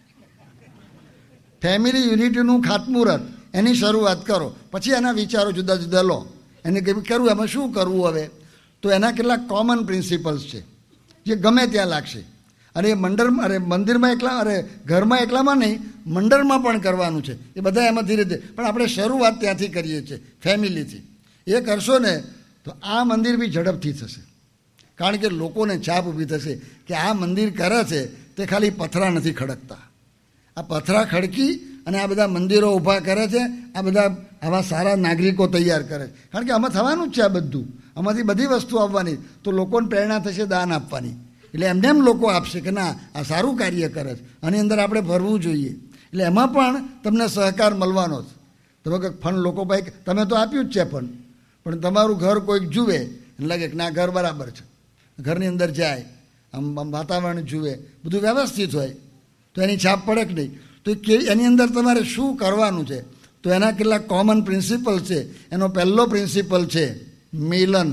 ફેમિલી યુનિટીનું ખાતમુહૂર્ત, એની શરૂઆત કરો. પછી એના વિચારો જુદા જુદા લો. એને કે કરવું, એમાં શું કરવું હવે? તો એના કેટલાક કોમન પ્રિન્સિપલ્સ છે જે ગમે ત્યાં લાગશે. અને એ મંડળ અરે મંદિરમાં એકલા અરે ઘરમાં એકલામાં નહીં, મંડળમાં પણ કરવાનું છે. એ બધા એમાં ધીરે ધીરે, પણ આપણે શરૂઆત ત્યાંથી કરીએ છીએ, ફેમિલીથી. એ કરશો ને તો આ મંદિર બી ઝડપથી થશે. કારણ કે લોકોને છાપ ઊભી થશે કે આ મંદિર કરે છે તે ખાલી પથરા નથી ખડકતા. આ પથરા ખડકી અને આ બધા મંદિરો ઊભા કરે છે, આ બધા આવા સારા નાગરિકો તૈયાર કરે છે. કારણ કે આમાં થવાનું જ છે આ બધું. આમાંથી બધી વસ્તુ આવવાની, તો લોકોને પ્રેરણા થશે દાન આપવાની. એટલે એમને એમ લોકો આપશે કે ના આ સારું કાર્ય કરે છે, આની અંદર આપણે ભરવું જોઈએ. એટલે એમાં પણ તમને સહકાર મળવાનો જ. તમે કે ફંડ લોકો ભાઈ તમે તો આપ્યું જ છે ફંડ, પણ તમારું ઘર કોઈક જુએ એને લાગે કે ના ઘર બરાબર છે, ઘરની અંદર જાય, આમ વાતાવરણ જુએ, બધું વ્યવસ્થિત હોય તો એની છાપ પડે કે નહીં. તો કે એની અંદર તમારે શું કરવાનું છે? તો એના કેટલાક કોમન પ્રિન્સિપલ છે. એનો પહેલો પ્રિન્સિપલ છે મિલન.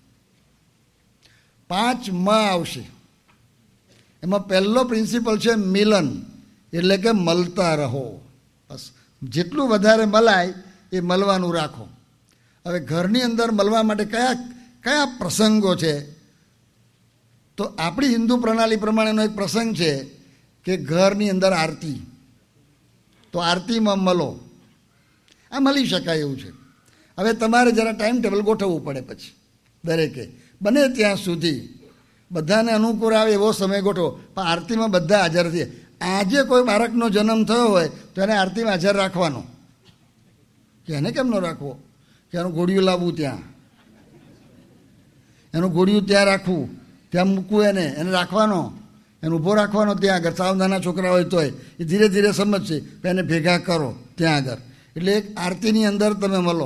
પાંચ મ આવશે. એમાં પહેલો પ્રિન્સિપલ છે મિલન, એટલે કે મળતા રહો. બસ જેટલું વધારે મલાય એ મળવાનું રાખો. હવે ઘરની અંદર મળવા માટે કયા કયા પ્રસંગો છે? તો આપણી હિન્દુ પ્રણાલી પ્રમાણેનો એક પ્રસંગ છે કે ઘરની અંદર આરતી. તો આરતીમાં મળો. આ મળી શકાય એવું છે. હવે તમારે જરા ટાઈમ ટેબલ ગોઠવવું પડે. પછી દરેકે બને ત્યાં સુધી બધાને અનુકૂળ આવે એવો સમય ગોઠવો. પણ આરતીમાં બધા હાજર થઈએ. આજે કોઈ બાળકનો જન્મ થયો હોય તો એને આરતીમાં હાજર રાખવાનો. કે એને કેમ ન રાખવો? કે એનું ઘોડિયું લાવવું, ત્યાં એનું ઘોડિયું ત્યાં રાખવું, ત્યાં મૂકવું, એને એને રાખવાનો. એને ઊભો રાખવાનો ત્યાં આગળ. સાવ નાના છોકરા હોય તોય એ ધીરે ધીરે સમજશે, એને ભેગા કરો ત્યાં આગળ. એટલે એક આરતીની અંદર તમે મળો,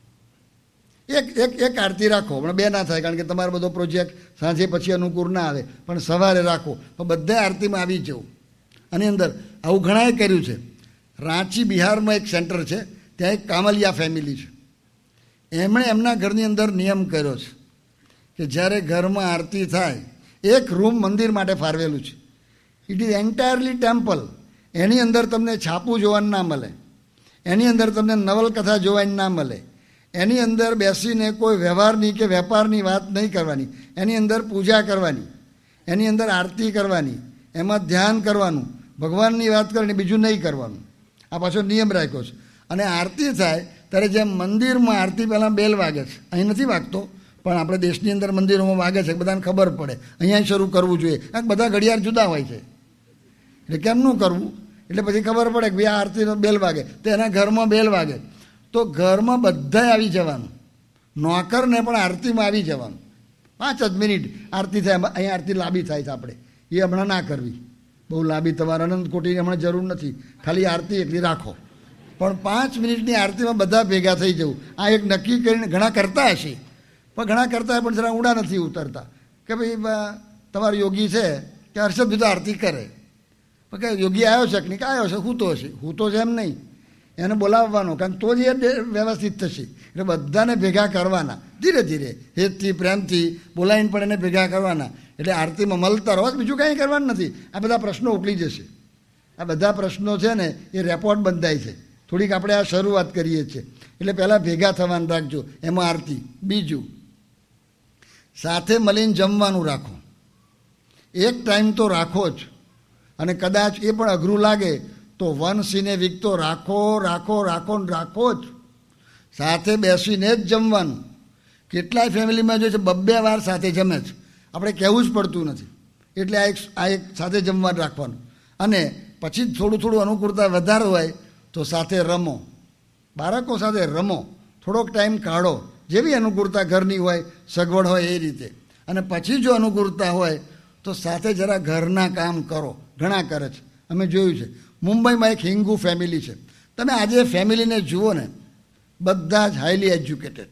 એક એક એક આરતી રાખો. પણ બે ના થાય, કારણ કે તમારો બધો પ્રોજેક્ટ સાંજે પછી અનુકૂળ ના આવે, પણ સવારે રાખો તો બધા આરતીમાં આવી જવું. આની અંદર આવું ઘણાએ કર્યું છે. રાંચી બિહારમાં એક સેન્ટર છે, ત્યાં એક કામલિયા ફેમિલી છે. એમણે એમના ઘરની અંદર નિયમ કર્યો છે કે જ્યારે ઘરમાં આરતી થાય, એક રૂમ મંદિર માટે ફાળવેલું છે. It is entirely temple. એની અંદર તમને છાપું જોવાનું ના મળે, એની અંદર તમને નવલકથા જોવાની ના મળે, એની અંદર બેસીને કોઈ વ્યવહારની કે વેપારની વાત નહીં કરવાની, એની અંદર પૂજા કરવાની, એની અંદર આરતી કરવાની, એમાં ધ્યાન કરવાનું, ભગવાનની વાત કરવાની, બીજું નહીં કરવાનું. આ પાછો નિયમ રાખ્યો છે. અને આરતી થાય ત્યારે જેમ મંદિરમાં આરતી પહેલાં બેલ વાગે છે, અહીં નથી વાગતો, પણ આપણે દેશની અંદર મંદિરોમાં વાગે છે, બધાને ખબર પડે અહીંયા શરૂ કરવું જોઈએ, કારણ કે બધા ઘડિયાળ જુદા હોય છે. એટલે કેમનું કરવું, એટલે પછી ખબર પડે કે ભાઈ આ આરતીનો બેલ વાગે તો એના ઘરમાં બેલ વાગે, તો ઘરમાં બધાએ આવી જવાનું, નોકરને પણ આરતીમાં આવી જવાનું. પાંચ જ મિનિટ આરતી થાય, અહીંયા આરતી લાંબી થાય છે, આપણે એ હમણાં ના કરવી, બહુ લાંબી. તમારે અનંત કોટીની હમણાં જરૂર નથી, ખાલી આરતી એટલી રાખો. પણ પાંચ મિનિટની આરતીમાં બધા ભેગા થઈ જવું, આ એક નક્કી કરીને ઘણા કરતા હશે, પણ ઘણા કરતા પણ જરા ઊંડા નથી ઉતરતા કે ભાઈ તમારો યોગી છે કે હર્ષદ બીજો આરતી કરે, પણ કે યોગી આવ્યો છે કે નહીં, કે આવ્યો છે, હું તો હશે, હું તો છે એમ નહીં, એને બોલાવવાનો, કારણ તો જ એ વ્યવસ્થિત થશે. એટલે બધાને ભેગા કરવાના, ધીરે ધીરે હેતથી પ્રેમથી બોલાવીને પણ એને ભેગા કરવાના. એટલે આરતીમાં મળતા રહો, બીજું કાંઈ કરવાનું નથી. આ બધા પ્રશ્નો ઉકલી જશે. આ બધા પ્રશ્નો છે ને એ રેપોર્ટ બંધાય છે. થોડીક આપણે આ શરૂઆત કરીએ છીએ, એટલે પહેલાં ભેગા થવાનું રાખજો, એમાં આરતી. બીજું, સાથે મળીને જમવાનું રાખો. એક ટાઈમ તો રાખો જ, અને કદાચ એ પણ અઘરું લાગે તો વન્સ ઇન એ વીક તો રાખો રાખો રાખો ને રાખો જ. સાથે બેસીને જ જમવાનું. કેટલાય ફેમિલીમાં જો છે બબ્બે વાર સાથે જમે છે, આપણે કહેવું જ પડતું નથી. એટલે આ એક આ એક સાથે જમવાનું રાખવાનું. અને પછી થોડું થોડું અનુકૂળતા વધારે હોય તો સાથે રમો, બાળકો સાથે રમો, થોડોક ટાઈમ કાઢો, જેવી અનુકૂળતા ઘરની હોય, સગવડ હોય એ રીતે. અને પછી જો અનુકૂળતા હોય તો સાથે જરા ઘરના કામ કરો. ઘણા કરે છે, અમે જોયું છે. મુંબઈમાં એક હિંગુ ફેમિલી છે, તમે આજે ફેમિલીને જુઓ ને, બધા જ હાઈલી એજ્યુકેટેડ.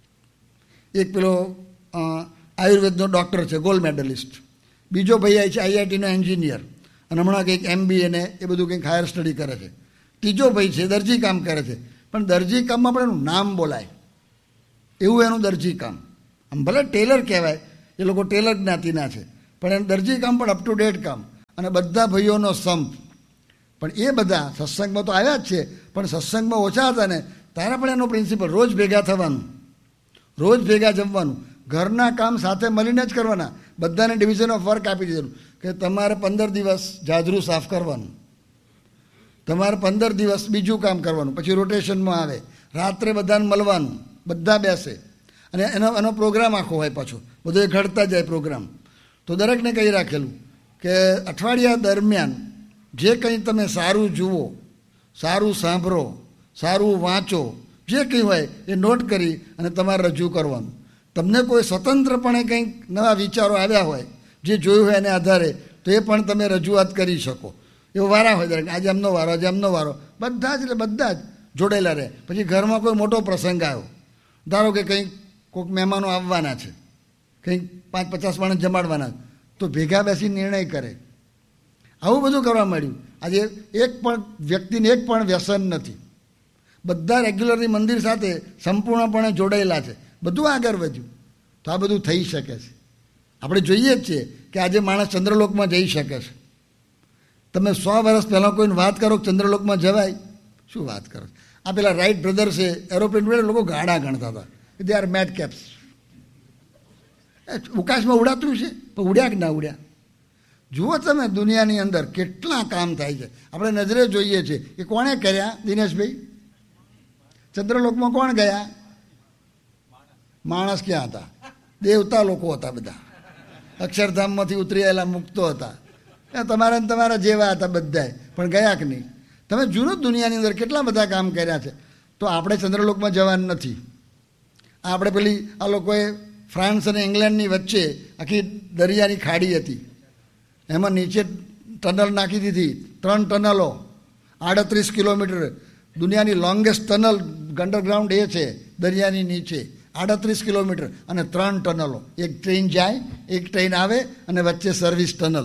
એક પેલો આયુર્વેદનો ડૉક્ટર છે, ગોલ્ડ મેડલિસ્ટ. બીજો ભાઈ છે આઈઆઈટીનો એન્જિનિયર, અને હમણાં કંઈક એમબીએ ને એ બધું કંઈક હાયર સ્ટડી કરે છે. ત્રીજો ભાઈ છે દરજી કામ કરે છે, પણ દરજી કામમાં પણ એનું નામ બોલાય એવું એનું દરજી કામ. આમ ભલે ટેલર કહેવાય, એ લોકો ટેલર જ્ઞાતિના છે, પણ એનું દરજી કામ પણ અપ ટુ ડેટ કામ. અને બધા ભાઈઓનો સંપ. પણ એ બધા સત્સંગમાં તો આવ્યા જ છે, પણ સત્સંગમાં ઓછા હતા ને ત્યારે પણ એનો પ્રિન્સિપલ રોજ ભેગા થવાનું, રોજ ભેગા જમવાનું, ઘરના કામ સાથે મળીને જ કરવાના. બધાને ડિવિઝન ઓફ વર્ક આપી દીધેલું કે તમારે પંદર દિવસ જાજરૂ સાફ કરવાનું, તમારે પંદર દિવસ બીજું કામ કરવાનું, પછી રોટેશનમાં આવે, રાત્રે બધાને મળવાનું, બધા બેસે. અને એનો એનો પ્રોગ્રામ આખો હોય, પાછો બધો એ ઘડતા જાય પ્રોગ્રામ. તો દરેકને કહી રાખેલું કે અઠવાડિયા દરમિયાન જે કંઈ તમે સારું જુઓ, સારું સાંભળો, સારું વાંચો, જે કંઈ હોય એ નોટ કરી અને તમારે રજૂ કરવાનું. તમને કોઈ સ્વતંત્રપણે કંઈક નવા વિચારો આવ્યા હોય, જે જોયું હોય એને આધારે, તો એ પણ તમે રજૂઆત કરી શકો. એવો વારા હોય દરેક, આજે એમનો વારો, આજે એમનો વારો, બધા જ એટલે બધા જ જોડેલા રહે. પછી ઘરમાં કોઈ મોટો પ્રસંગ આવ્યો, ધારો કે કંઈક કોઈક મહેમાનો આવવાના છે, કંઈક પાંચ પચાસ માણસ જમાડવાના, તો ભેગા બેસી નિર્ણય કરે. આવું બધું કરવા માંડ્યું. આજે એક પણ વ્યક્તિને એક પણ વ્યસન નથી, બધા રેગ્યુલરલી મંદિર સાથે સંપૂર્ણપણે જોડાયેલા છે, બધું આગળ વધ્યું. તો આ બધું થઈ શકે છે. આપણે જોઈએ જ છીએ કે આજે માણસ ચંદ્રલોકમાં જઈ શકે છે. તમે સો વર્ષ પહેલાં કોઈને વાત કરો ચંદ્રલોકમાં જવાય, શું વાત કરો. આ પેલા રાઇટ બ્રધર્સે એરોપ્લેન ઉડે, લોકો ગાડા ગણતા હતા, દે આર મેડ કેપ્સ. ઉકાશમાં ઉડાતું છે, પણ ઉડ્યા કે ના ઉડ્યા. જુઓ તમે દુનિયાની અંદર કેટલા કામ થાય છે, આપણે નજરે જોઈએ છીએ. એ કોણે કર્યા દિનેશભાઈ? ચંદ્રલોકમાં કોણ ગયા? માણસ ક્યાં હતા? દેવતા લોકો હતા બધા, અક્ષરધામમાંથી ઉતરી આવેલા મુક્તો હતા. તમારા ને તમારા જેવા હતા બધાય, પણ ગયા કે નહીં? તમે જુઓ દુનિયાની અંદર કેટલા બધા કામ કર્યા છે. તો આપણે ચંદ્રલોકમાં જવાનું નથી. આપણે પેલી આ લોકોએ ફ્રાન્સ અને ઇંગ્લેન્ડની વચ્ચે આખી દરિયાની ખાડી હતી, એમાં નીચે ટનલ નાખી દીધી, ત્રણ ટનલો, આડત્રીસ કિલોમીટર, દુનિયાની લોંગેસ્ટ ટનલ અંડરગ્રાઉન્ડ એ છે દરિયાની નીચે, આડત્રીસ કિલોમીટર અને ત્રણ ટનલો. એક ટ્રેન જાય, એક ટ્રેન આવે અને વચ્ચે સર્વિસ ટનલ.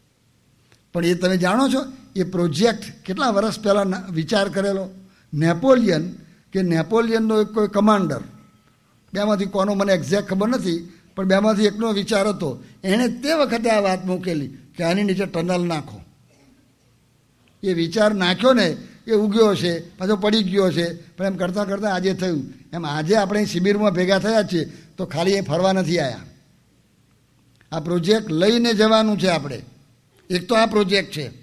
પણ એ તમે જાણો છો એ પ્રોજેક્ટ કેટલા વર્ષ પહેલાં વિચાર કરેલો? નેપોલિયન કે નેપોલિયનનો એક કોઈ કમાન્ડર, બેમાંથી કોનો મને એક્ઝેક્ટ ખબર નથી, પણ બેમાંથી એકનો વિચાર હતો. એણે તે વખતે આ વાત મૂકેલી કે આની નીચે ટનલ નાખો. એ વિચાર નાખ્યો ને એ ઉગ્યો છે, પાછો પડી ગયો છે, પણ એમ કરતાં કરતાં આજે થયું. એમ આજે આપણે શિબિરમાં ભેગા થયા છીએ તો ખાલી એ ફરવા નથી આવ્યા. આ પ્રોજેક્ટ લઈને જવાનું છે આપણે. એક તો આ પ્રોજેક્ટ છે,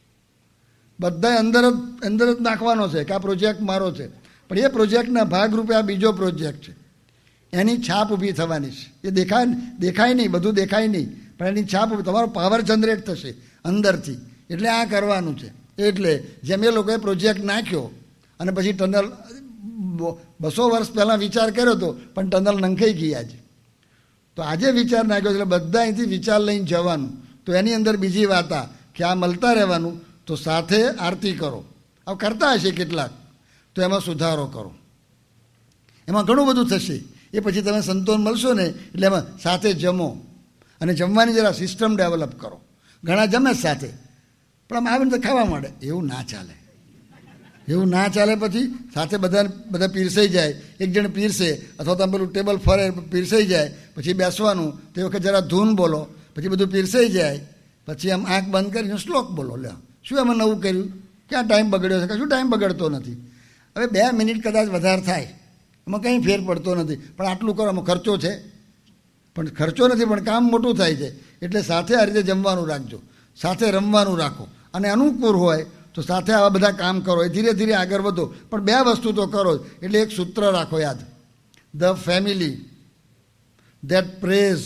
બધા અંદર જ અંદર જ નાખવાનો છે કે આ પ્રોજેક્ટ મારો છે. પણ એ પ્રોજેક્ટના ભાગરૂપે આ બીજો પ્રોજેક્ટ છે, એની છાપ ઊભી થવાની છે. એ દેખાય દેખાય નહીં, બધું દેખાય નહીં, પણ એની છાપ ઊભી, તમારો પાવર જનરેટ થશે અંદરથી. એટલે આ કરવાનું છે. એટલે જેમ એ લોકોએ પ્રોજેક્ટ નાખ્યો અને પછી ટનલ બસો વર્ષ પહેલાં વિચાર કર્યો હતો, પણ ટનલ નંખાઈ ગઈ આજે. તો આજે વિચાર નાખ્યો એટલે બધા અહીંથી વિચાર લઈને જવાનું. તો એની અંદર બીજી વાત આ કે આ મળતા રહેવાનું, તો સાથે આરતી કરો. હવે કરતા હશે કેટલાક, તો એમાં સુધારો કરો, એમાં ઘણું બધું થશે. એ પછી તમે સંતોન મળશો ને એટલે એમાં સાથે જમો અને જમવાની જરા સિસ્ટમ ડેવલપ કરો. ઘણા જમે સાથે, પણ આમ આવીને તો ખાવા માંડે. એવું ના ચાલે, એવું ના ચાલે. પછી સાથે બધા બધા પીરસાઈ જાય, એક જણ પીરસે અથવા તમે પેલું ટેબલ ફરે પીરસાઈ જાય, પછી બેસવાનું. તે વખતે જરા ધૂન બોલો, પછી બધું પીરસાઈ જાય, પછી આમ આંખ બંધ કરીને શ્લોક બોલો. લે શું એમાં નવું કર્યું? ક્યાં ટાઈમ બગડ્યો છે? કશું ટાઈમ બગડતો નથી. હવે બે મિનિટ કદાચ વધારે થાય, એમાં કંઈ ફેર પડતો નથી, પણ આટલું કરો. એમાં ખર્ચો છે, પણ ખર્ચો નથી, પણ કામ મોટું થાય છે. એટલે સાથે આ રીતે જમવાનું રાખજો, સાથે રમવાનું રાખો, અને અનુકૂળ હોય તો સાથે આવા બધા કામ કરો. એ ધીરે ધીરે આગળ વધો, પણ બે વસ્તુ તો કરો. એટલે એક સૂત્ર રાખો યાદ: the family that praise,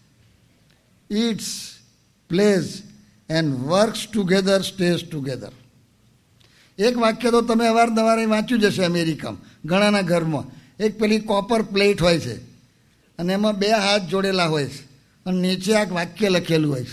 it's, plays and works together stays together. એક વાક્ય તો તમે અવારનવાર વાંચ્યું જશે અમેરિકામાં ઘણાના ઘરમાં. એક પેલી કોપર પ્લેટ હોય છે અને એમાં બે હાથ જોડેલા હોય છે અને નીચે આ વાક્ય લખેલું હોય છે: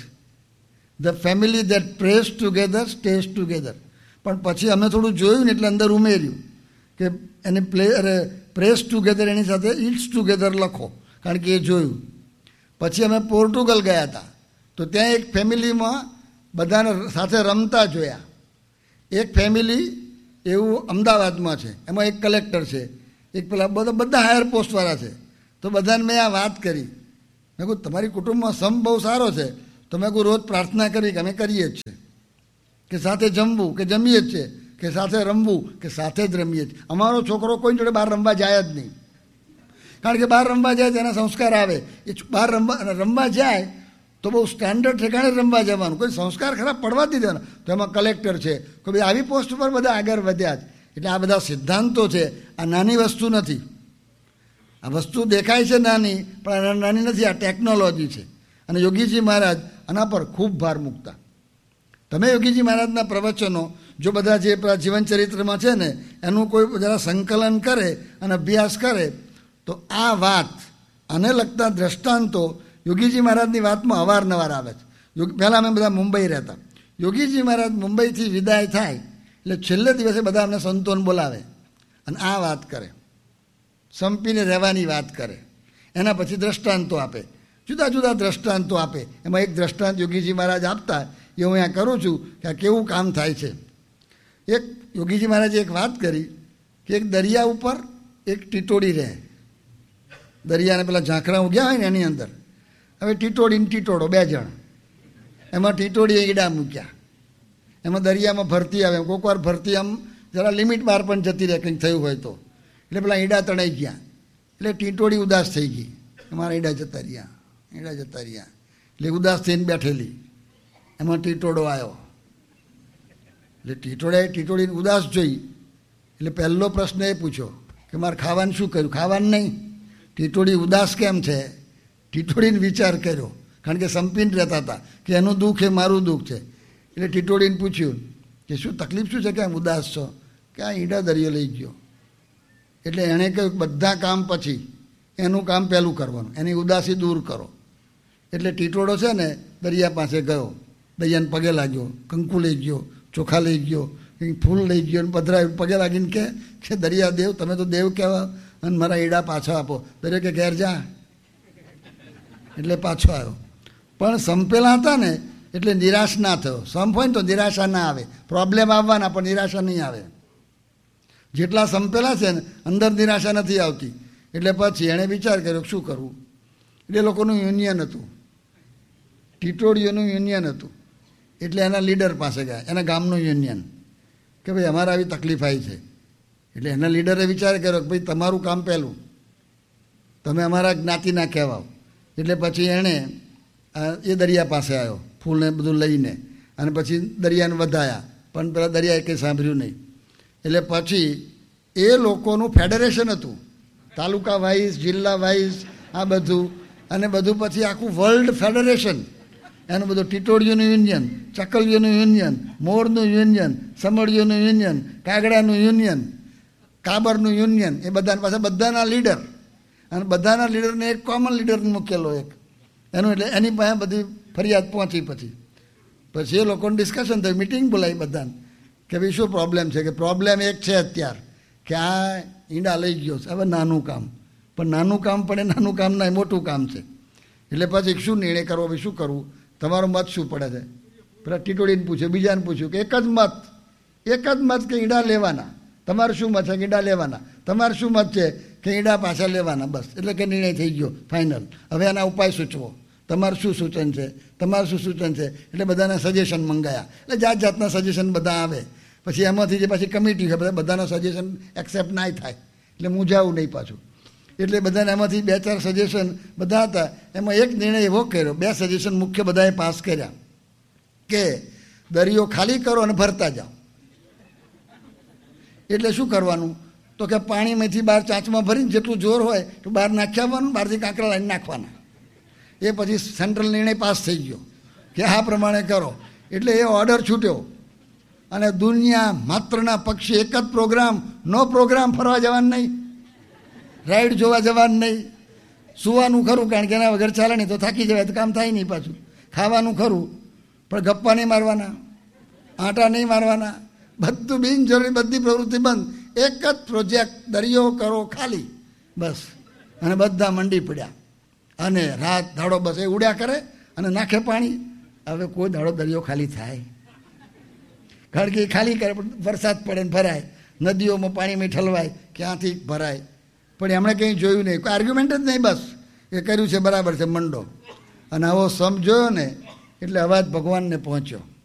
the family that praise together stays together. પણ પછી અમે થોડું જોયું ને એટલે અંદર ઉમેર્યું કે એને પ્લે અરે પ્રેઝ ટુગેધર એની સાથે ઇટ્સ ટુગેધર લખો, કારણ કે એ જોયું. પછી અમે પોર્ટુગલ ગયા હતા, તો ત્યાં એક ફેમિલીમાં બધાને સાથે રમતા જોયા. એક ફેમિલી એવું અમદાવાદમાં છે, એમાં એક કલેક્ટર છે, એક પેલા બધા બધા હાયર પોસ્ટવાળા છે. તો બધાને મેં આ વાત કરી. મેં કહું તમારી કુટુંબમાં સમ બહુ સારો છે. તો મેં કહું રોજ પ્રાર્થના કરી કે અમે કરીએ જ છે, કે સાથે જમવું કે જમીએ જ છે, કે સાથે રમવું કે સાથે જ રમીએ જ. અમારો છોકરો કોઈ જોડે બહાર રમવા જાય જ નહીં, કારણ કે બહાર રમવા જાય તેના સંસ્કાર આવે. એ બહાર રમવા રમવા જાય તો બહુ સ્ટાન્ડર્ડ ઠેકાણે રમવા જવાનું, કોઈ સંસ્કાર ખરાબ પડવા જ દેવાના. તો એમાં કલેક્ટર છે, કોઈ આવી પોસ્ટ પર બધા આગળ વધ્યા જ. એટલે આ બધા સિદ્ધાંતો છે, આ નાની વસ્તુ નથી. આ વસ્તુ દેખાય છે નાની, પણ આ નાની નથી, આ ટેકનોલોજી છે. અને યોગીજી મહારાજ આના પર ખૂબ ભાર મૂકતા. તમે યોગીજી મહારાજના પ્રવચનો જો બધા જે જીવન ચરિત્રમાં છે ને એનું કોઈ જરા સંકલન કરે અને અભ્યાસ કરે તો આ વાત, આને લગતા દ્રષ્ટાંતો યોગીજી મહારાજની વાતમાં અવારનવાર આવે છે. યોગ પહેલાં અમે બધા મુંબઈ રહેતા. યોગીજી મહારાજ મુંબઈથી વિદાય થાય એટલે છેલ્લે દિવસે બધા અમને સંતોન બોલાવે અને આ વાત કરે, સંપીને રહેવાની વાત કરે. એના પછી દ્રષ્ટાંતો આપે, જુદા જુદા દ્રષ્ટાંતો આપે. એમાં એક દ્રષ્ટાંત યોગીજી મહારાજ આપતા એ હું અહીંયા કરું છું કે આ કેવું કામ થાય છે. એક યોગીજી મહારાજે એક વાત કરી કે એક દરિયા ઉપર એક ટીટોડી રહે. દરિયાને પેલા ઝાંખરા ઉગ્યા હોય ને એની અંદર. હવે ટીટોડી ને ટીટોડો બે જણ, એમાં ટીટોડીએ ઈડા મૂક્યા. એમાં દરિયામાં ભરતી આવે, કોઈક વાર ભરતી આમ જરા લિમિટ બહાર પણ જતી રહે કંઈક થયું હોય તો. એટલે પેલા ઈડા તણાઈ ગયા, એટલે ટીટોડી ઉદાસ થઈ ગઈ. અમારા ઈડા જતા રહ્યા, ઈડા જતા રહ્યા, એટલે ઉદાસ થઈને બેઠેલી. એમાં ટીટોડો આવ્યો, એટલે ટીટોડાએ ટીટોડીને ઉદાસ જોઈ. એટલે પહેલો પ્રશ્ન એ પૂછ્યો કે મારે ખાવાનું શું કર્યું? ખાવાનું નહીં, ટીટોડી ઉદાસ કેમ છે? ટીટોડીને વિચાર કર્યો, કારણ કે સંપીને રહેતા હતા કે એનું દુઃખ એ મારું દુઃખ છે. એટલે ટીટોડીને પૂછ્યું કે શું તકલીફ શું છે, કે આમ ઉદાસ છો? કે આ ઈડા દરિયો લઈ ગયો. એટલે એણે કહ્યું બધા કામ પછી એનું કામ પહેલું કરવાનું, એની ઉદાસી દૂર કરો. એટલે ટીટોડો છે ને દરિયા પાસે ગયો, દરિયાને પગે લાગ્યો, કંકુ લઈ ગયો, ચોખા લઈ ગયો, કંઈક ફૂલ લઈ ગયો અને પધરાયું, પગે લાગીને કે કે દરિયા દેવ, તમે તો દેવ કહેવા અને મારા ઈડા પાછા આપો. દરિયા કે ઘેર જા, એટલે પાછો આવ્યો. પણ સંપેલા હતા ને એટલે નિરાશ ના થયો. સંપ હોય ને તો નિરાશા ના આવે, પ્રોબ્લેમ આવવાના પણ નિરાશા નહીં આવે. જેટલા સંપેલા છે ને અંદર નિરાશા નથી આવતી. એટલે પછી એણે વિચાર કર્યો શું કરવું. એટલે લોકોનું યુનિયન હતું, ટીટોડીઓનું યુનિયન હતું. એટલે એના લીડર પાસે ગયા, એના ગામનું યુનિયન, કે ભાઈ અમારે આવી તકલીફ આવી છે. એટલે એના લીડરે વિચાર કર્યો કે ભાઈ તમારું કામ પહેલું, તમે અમારા જ્ઞાતિના કહેવાઓ. એટલે પછી એણે એ દરિયા પાસે આવ્યો ફૂલને બધું લઈને, અને પછી દરિયાને વધાયા. પણ પેલા દરિયાએ કંઈ સાંભળ્યું નહીં. એટલે પછી એ લોકોનું ફેડરેશન હતું, તાલુકા વાઇઝ, જિલ્લા વાઇઝ, આ બધું. અને બધું પછી આખું વર્લ્ડ ફેડરેશન, એનું બધું ટીટોડીઓનું union, ચકલીઓનું union, મોરનું union, સમળીઓનું union, કાગડાનું union, કાબરનું union, એ બધાને પાછા બધાના લીડર. અને બધાના લીડરને એક કોમન લીડર મૂકેલો એક એનું. એટલે એની પાસે બધી ફરિયાદ પહોંચી. પછી પછી એ લોકોને ડિસ્કશન થયું, મિટિંગ બોલાવી બધાને કે ભાઈ શું પ્રોબ્લેમ છે. કે પ્રોબ્લેમ એક છે અત્યારે કે આ ઈંડા લઈ ગયો છે. હવે નાનું કામ, પણ નાનું કામ પડે, નાનું કામ ના મોટું કામ છે. એટલે પછી શું નિર્ણય કરવો, ભાઈ શું કરવું, તમારો મત શું પડે છે. પેલા ટીટોડીને પૂછ્યું, બીજાને પૂછ્યું કે એક જ મત, એક જ મત કે ઈંડા લેવાના. તમારું શું મત છે કે ઈંડા લેવાના. તમારું શું મત છે કે ઈંડા પાછા લેવાના. બસ, એટલે કે નિર્ણય થઈ ગયો ફાઇનલ. હવે એના ઉપાય સૂચવો, તમારું શું સૂચન છે, તમારું શું સૂચન છે. એટલે બધાને સજેશન મંગાયા. એટલે જાત જાતના સજેશન બધા આવે. પછી એમાંથી જે પાછી કમિટી છે, બધા બધાના સજેશન એક્સેપ્ટ ના થાય, એટલે મૂંઝાવું નહીં પાછું. એટલે બધાને એમાંથી બે ચાર સજેશન બધા હતા. એમાં એક નિર્ણય એવો કર્યો, બે સજેશન મુખ્ય બધાએ પાસ કર્યા કે દરિયો ખાલી કરો અને ભરતા જાઓ. એટલે શું કરવાનું, તો કે પાણીમાંથી બહાર ચાંચમાં ભરીને જેટલું જોર હોય તો બહાર નાખી આવવાનું, બહારથી કાંકરા લાઈને નાખવાના. એ પછી સેન્ટ્રલ નિર્ણય પાસ થઈ ગયો કે આ પ્રમાણે કરો. એટલે એ ઓર્ડર છૂટ્યો. અને દુનિયા માત્રના પક્ષી એક જ પ્રોગ્રામ, નો પ્રોગ્રામ, ફરવા જવાનું નહીં, રાઈડ જોવા જવાનું નહીં, સુવાનું ખરું કારણ કે એના વગર ચાલે નહીં તો થાકી જવાય તો કામ થાય નહીં. પાછું ખાવાનું ખરું પણ ગપ્પા નહીં મારવાના, આંટા નહીં મારવાના, બધું બિનજરૂરી બધી પ્રવૃત્તિ બંધ. એક જ પ્રોજેક્ટ, દરિયો કરો ખાલી, બસ. અને બધા મંડી પડ્યા અને રાત દાડો બસ એ ઉડ્યા કરે અને નાખે પાણી. હવે કોઈ દાડો દરિયો ખાલી થાય? કારણ કે ખાલી કરે પણ વરસાદ પડે ને ભરાય, નદીઓમાં પાણીમાં ઠલવાય, ક્યાંથી ભરાય. પણ એમણે કંઈ જોયું નહીં, કોઈ આર્ગ્યુમેન્ટ જ નહીં. બસ એ કર્યું છે બરાબર છે મંડો. અને આવો સમજ્યો ને એટલે અવાજ ભગવાનને પહોંચ્યો.